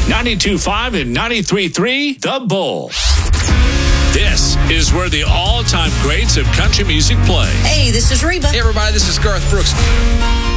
92.5 and 93.3, The Bull. This is where the all-time greats of country music play. Hey, this is Reba. Hey, everybody, this is Garth Brooks.